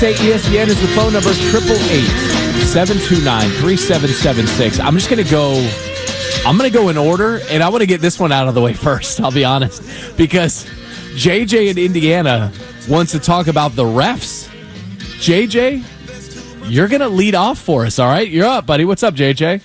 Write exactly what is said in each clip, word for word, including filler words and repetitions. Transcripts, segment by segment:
E S P N is the phone number, triple eight, seven two nine, three seven seven six. I'm just going to go, I'm going to go in order, and I want to get this one out of the way first, I'll be honest, because J J in Indiana wants to talk about the refs. J J, you're going to lead off for us, all right? You're up, buddy. What's up, J J?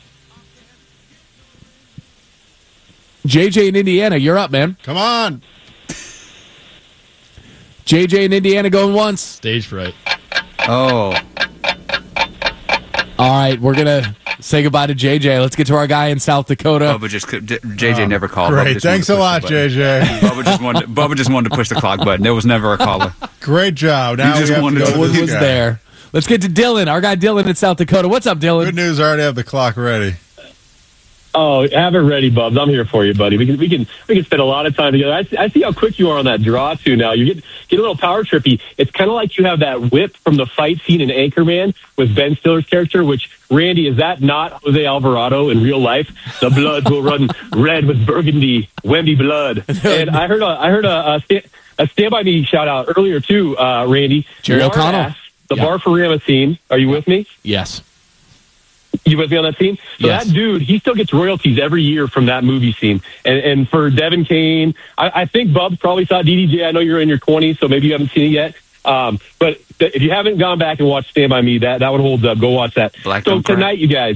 J J in Indiana, you're up, man. Come on. J J in Indiana going once. Stage fright. Oh. All right, we're going to say goodbye to J J. Let's get to our guy in South Dakota. Bubba just J J never called. Great. Thanks a lot, J J. Bubba just wanted. Bubba just wanted to push the clock button. There was never a caller. Great job. Now He just we have wanted to to- go What this was guy. there? Let's get to Dylan, our guy Dylan in South Dakota. What's up, Dylan? Good news. I already have the clock ready. Oh, have it ready, Bubs. I'm here for you, buddy. We can we can we can spend a lot of time together. I see, I see how quick you are on that draw too. Now you get get a little power trippy. It's kind of like you have that whip from the fight scene in Anchorman with Ben Stiller's character. Which Randy, is that not Jose Alvarado in real life? The blood will run red with burgundy, Wemby blood. And I heard a I heard a, a, stand, a Stand By Me shout out earlier too, uh, Randy. Jerry O'Connell. Larass, the Yeah. Bar for Rama scene. Are you with me? Yes. You with me on that scene? So Yes. that dude, he still gets royalties every year from that movie scene. And and for Devin Kane, I, I think Bubs probably saw D D J. I know you're in your twenties, so maybe you haven't seen it yet. Um, but th- if you haven't gone back and watched Stand By Me, that, that one holds up. Go watch that. Black so Don't Crack. tonight, you guys,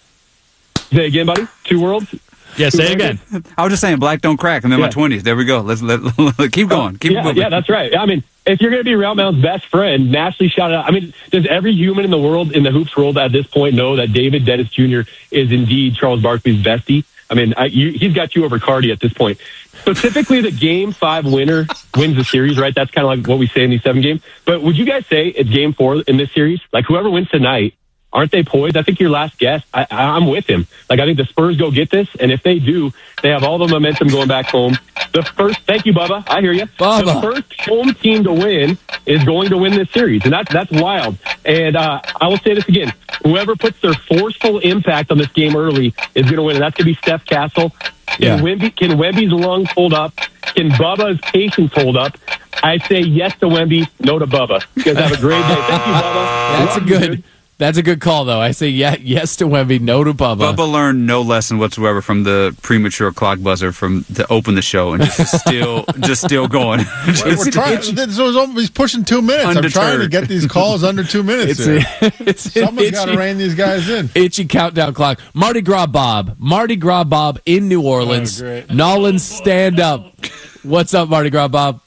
say again, buddy? Two worlds? Yeah, say it again. I was just saying, black don't crack. I'm in Yeah. my twenties. There we go. Let's let, let keep going. Keep yeah, moving. yeah, that's right. I mean, if you're going to be Round Mound's best friend, nationally shout out. I mean, does every human in the world, in the hoops world at this point, know that David Dennis Junior is indeed Charles Barkley's bestie? I mean, I, you, he's got you over Cardi at this point. Specifically, the game five winner wins the series, right? That's kind of like what we say in these seven games. But would you guys say it's game four in this series? Like, whoever wins tonight, aren't they poised? I think your last guess, I, I'm with him. Like, I think the Spurs go get this, and if they do, they have all the momentum going back home. The first, thank you, Bubba. I hear you. Bubba. The first home team to win is going to win this series, and that's that's wild. And uh, I will say this again: whoever puts their forceful impact on this game early is going to win, and that's going to be Steph Castle. Can Yeah. Wemby, can Wemby's lungs hold up? Can Bubba's patience hold up? I say yes to Wemby, no to Bubba. You guys have a great day. Thank you, Bubba. That's a Love you, good dude. that's a good call, though. I say yeah, yes to Wemby, no to Bubba. Bubba learned no lesson whatsoever from the premature clock buzzer from to open the show and just is still just still going. We're, we're trying. So he's almost- he's pushing two minutes. I'm trying to Undeterred. get these calls under two minutes. It's here. a, it's an Someone's got to itchy, rein these guys in. itchy countdown clock. Mardi Gras Bob. Mardi Gras Bob in New Orleans. Oh, great. Nolan, stand up. What's up, Mardi Gras Bob?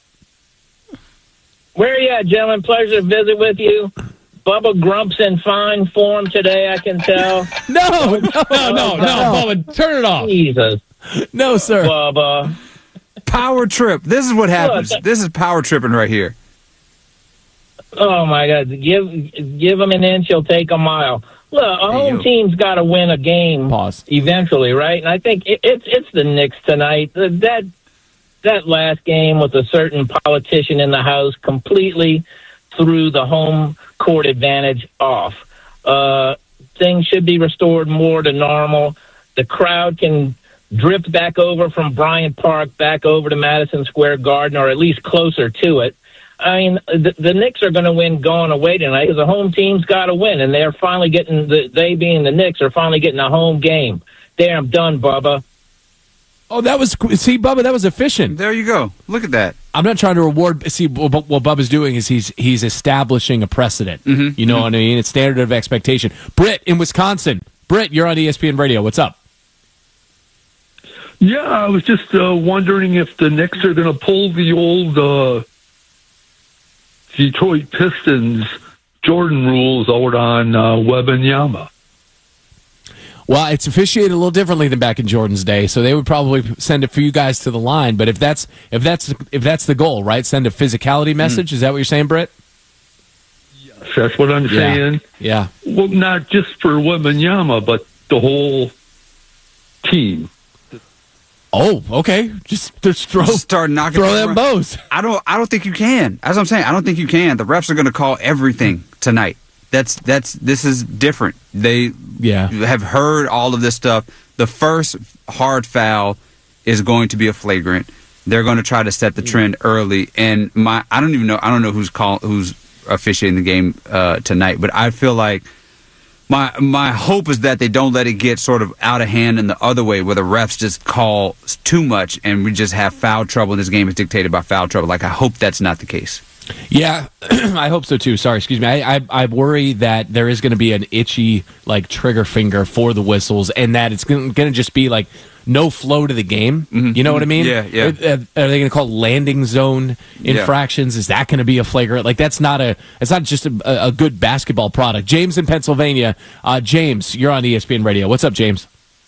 Where are you at, gentlemen? Pleasure to visit with you. Bubba Grump's in fine form today, I can tell. No, no, No, no, no, Bubba, turn it off. Jesus, no, sir. Bubba. Power trip. This is what happens. This is power tripping right here. Oh, my God. Give give him an inch, he'll take a mile. Look, a Hey, home yo. team's got to win a game Pause. eventually, right? And I think it, it's it's the Knicks tonight. That that last game with a certain politician in the house completely threw the home court advantage off. Uh, things should be restored more to normal. The crowd can drift back over from Bryant Park back over to Madison Square Garden, or at least closer to it. I mean, the, the Knicks are going to win going away tonight because the home team's got to win, and they're finally getting, the, they being the Knicks, are finally getting a home game. There, I'm done, Bubba. Oh, that was see, Bubba. That was efficient. There you go. Look at that. I'm not trying to reward. See, what what Bubba's doing is he's he's establishing a precedent. You know what I mean? It's standard of expectation. Britt in Wisconsin. Britt, you're on E S P N Radio. What's up? Yeah, I was just uh, wondering if the Knicks are going to pull the old uh, Detroit Pistons Jordan rules out on uh, Wembanyama. Well, it's officiated a little differently than back in Jordan's day, so they would probably send a few guys to the line. But if that's if that's if that's the goal, right? Send a physicality message. Is that what you're saying, Britt? Yes, that's what I'm Yeah. saying. Yeah. Well, not just for Wembanyama, but the whole team. Oh, okay. Just, just throw Just start knocking throw them them both. I don't. I don't think you can. As I'm saying, I don't think you can. The refs are going to call everything tonight. That's that's. This is different. They Yeah. have heard all of this stuff. The first hard foul is going to be a flagrant. They're going to try to set the trend early. And my, I don't even know. I don't know who's call who's officiating the game uh, tonight. But I feel like my my hope is that they don't let it get sort of out of hand in the other way, where the refs just call too much and we just have foul trouble and this game is dictated by foul trouble. Like, I hope that's not the case. Yeah, I hope so too. Sorry, excuse me. I, I, I worry that there is going to be an itchy like trigger finger for the whistles, and that it's going to just be like no flow to the game. Mm-hmm. You know what I mean? Yeah, yeah. Are, are they going to call landing zone infractions? Yeah. Is that going to be a flagrant? Like, that's not a. It's not just a, a good basketball product. James in Pennsylvania. Uh, James, you're on E S P N Radio. What's up, James?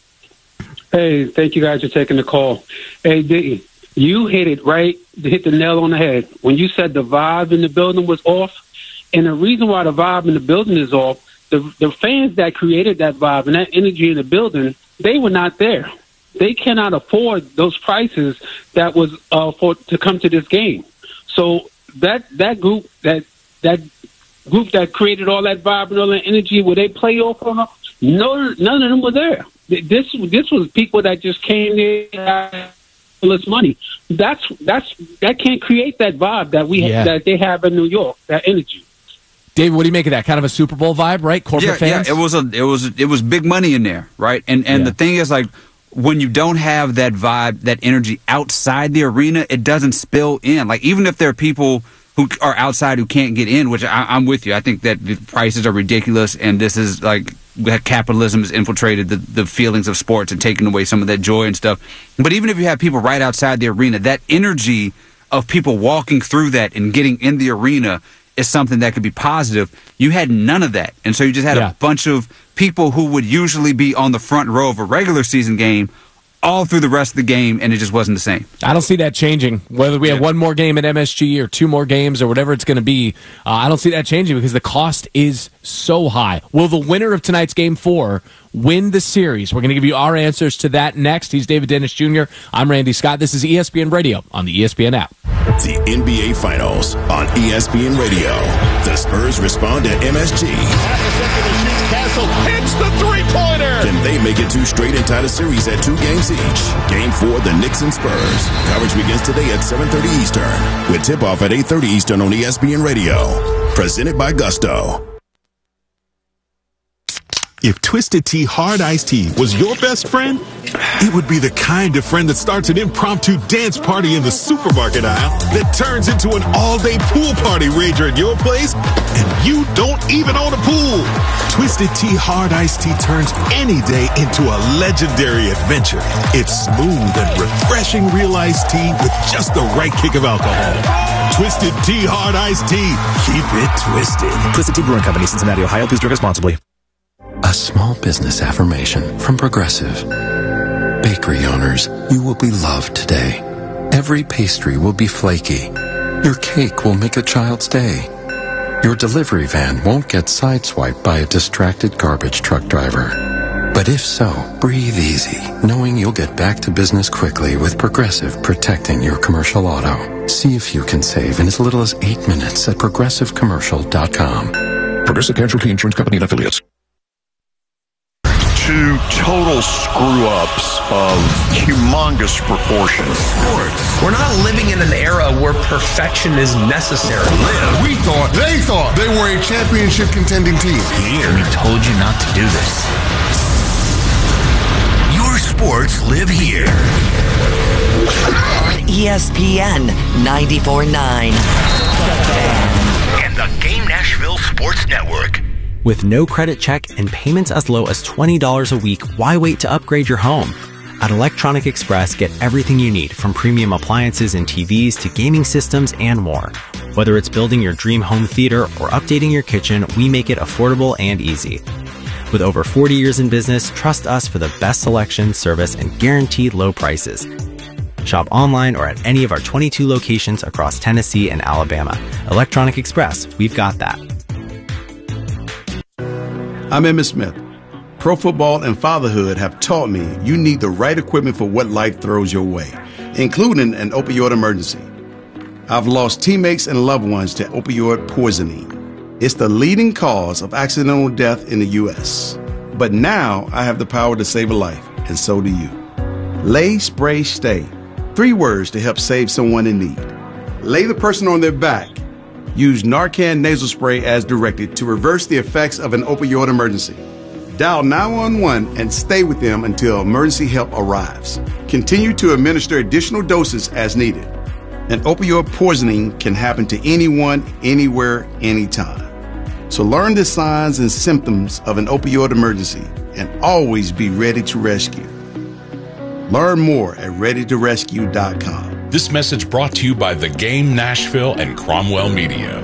Hey, thank you guys for taking the call. Hey, D, you hit it right, hit the nail on the head when you said the vibe in the building was off. And the reason why the vibe in the building is off, the the fans that created that vibe and that energy in the building, they were not there. They cannot afford those prices that was uh, for to come to this game. So that that group that that group that created all that vibe and all that energy, where they play off on, no, none of them were there. This this was people that just came there. This money, that's that's that can't create that vibe that we yeah. that they have in New York. That energy. David, what do you make of that? Kind of a Super Bowl vibe, right? Corporate yeah, fans. Yeah, it was a it was it was big money in there, right? And and yeah. the thing is, like, when you don't have that vibe, that energy outside the arena, it doesn't spill in. Like, even if there are people who are outside who can't get in, which I, I'm with you. I think that the prices are ridiculous, and this is like capitalism has infiltrated the, the feelings of sports and taken away some of that joy and stuff. But even if you have people right outside the arena, that energy of people walking through that and getting in the arena is something that could be positive. You had none of that. And so you just had yeah. a bunch of people who would usually be on the front row of a regular season game all through the rest of the game, and it just wasn't the same. I don't see that changing. Whether we have yeah. one more game at M S G or two more games or whatever it's going to be, uh, I don't see that changing because the cost is so high. Will the winner of tonight's game four win the series? We're going to give you our answers to that next. He's David Dennis Junior I'm Randy Scott. This is E S P N Radio on the E S P N app. The N B A Finals on E S P N Radio. The Spurs respond to M S G. Castle hits the three-pointer. Then they make it two straight and tie the series at two games each. Game four, the Knicks and Spurs. Coverage begins today at seven thirty Eastern, with tip-off at eight thirty Eastern on E S P N Radio. Presented by Gusto. If Twisted Tea Hard Iced Tea was your best friend, it would be the kind of friend that starts an impromptu dance party in the supermarket aisle that turns into an all-day pool party rager at your place, and you don't even own a pool. Twisted Tea Hard Iced Tea turns any day into a legendary adventure. It's smooth and refreshing real iced tea with just the right kick of alcohol. Twisted Tea Hard Iced Tea. Keep it twisted. Twisted Tea Brewing Company, Cincinnati, Ohio. Please drink responsibly. A small business affirmation from Progressive. Bakery owners, you will be loved today. Every pastry will be flaky. Your cake will make a child's day. Your delivery van won't get sideswiped by a distracted garbage truck driver. But if so, breathe easy, knowing you'll get back to business quickly with Progressive protecting your commercial auto. See if you can save in as little as eight minutes at progressive commercial dot com. Progressive Casualty Insurance Company and Affiliates. Two total screw-ups of humongous proportions. Sports. We're not living in an era where perfection is necessary. Live. We thought, they thought they were a championship contending team. Here. We told you not to do this. Your sports live here. On E S P N ninety-four point nine. And the Game Nashville Sports Network. With no credit check and payments as low as twenty dollars a week, why wait to upgrade your home? At Electronic Express, get everything you need, from premium appliances and T Vs to gaming systems and more. Whether it's building your dream home theater or updating your kitchen, we make it affordable and easy. With over forty years in business, trust us for the best selection, service, and guaranteed low prices. Shop online or at any of our twenty-two locations across Tennessee and Alabama. Electronic Express, we've got that. I'm Emmitt Smith. Pro football and fatherhood have taught me you need the right equipment for what life throws your way, including an opioid emergency. I've lost teammates and loved ones to opioid poisoning. It's the leading cause of accidental death in the U S. But now I have the power to save a life, and so do you. Lay, spray, stay. Three words to help save someone in need. Lay the person on their back, Use Narcan nasal spray as directed to reverse the effects of an opioid emergency. Dial nine one one and stay with them until emergency help arrives. Continue to administer additional doses as needed. An opioid poisoning can happen to anyone, anywhere, anytime. So learn the signs and symptoms of an opioid emergency and always be ready to rescue. Learn more at ready to rescue dot com. This message brought to you by The Game Nashville and Cromwell Media.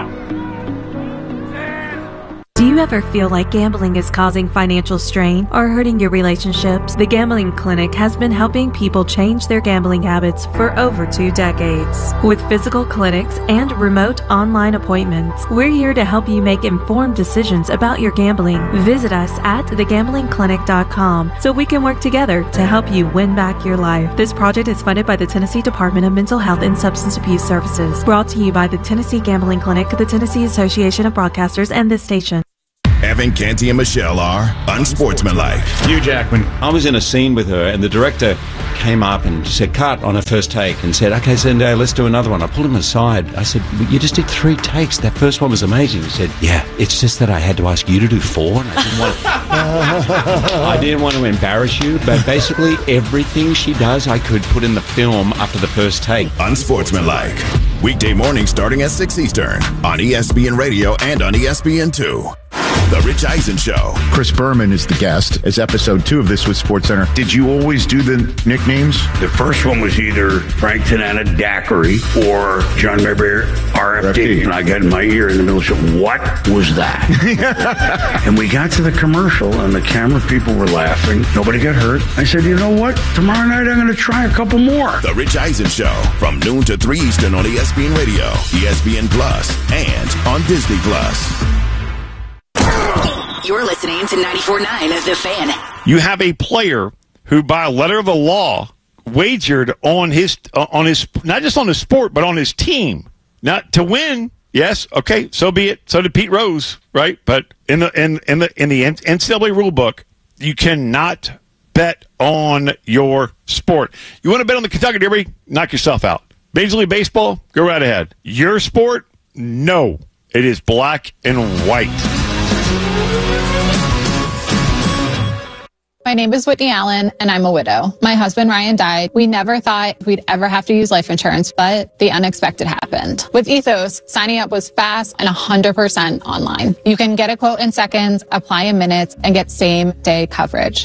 Do you ever feel like gambling is causing financial strain or hurting your relationships? The Gambling Clinic has been helping people change their gambling habits for over two decades. With physical clinics and remote online appointments, we're here to help you make informed decisions about your gambling. Visit us at the gambling clinic dot com so we can work together to help you win back your life. This project is funded by the Tennessee Department of Mental Health and Substance Abuse Services. Brought to you by the Tennessee Gambling Clinic, the Tennessee Association of Broadcasters, and this station. Evan, Canty, and Michelle are unsportsmanlike. Hugh Jackman. I was in a scene with her, and the director came up and said, cut on her first take, and said, okay, Zendaya, let's do another one. I pulled him aside. I said, you just did three takes. That first one was amazing. He said, yeah, it's just that I had to ask you to do four, and I didn't want to, I didn't want to embarrass you, but basically everything she does, I could put in the film after the first take. Unsportsmanlike. Weekday morning starting at six Eastern on E S P N Radio and on E S P N two. The Rich Eisen Show. Chris Berman is the guest as episode two of This Was SportsCenter. Did you always do the nicknames? The first one was either Frank Tanana Daiquiri or John Mayberry R F D. And I got in my ear in the middle and said, what was that? And we got to the commercial and the camera people were laughing. Nobody got hurt. I said, you know what? Tomorrow night I'm going to try a couple more. The Rich Eisen Show from noon to three Eastern on E S P N Radio, E S P N Plus, and on Disney Plus. You're listening to ninety-four point nine of The Fan. You have a player who, by a letter of the law, wagered on his uh, on his not just on his sport but on his team, not to win. Yes, okay, so be it. So did Pete Rose, right? But in the in in the in the N C double A rule book, you cannot bet on your sport. You want to bet on the Kentucky Derby? Knock yourself out. Major League Baseball? Go right ahead. Your sport? No. It is black and white. My name is Whitney Allen, and I'm a widow. My husband, Ryan, died. We never thought we'd ever have to use life insurance, but the unexpected happened. With Ethos, signing up was fast and one hundred percent online. You can get a quote in seconds, apply in minutes, and get same-day coverage.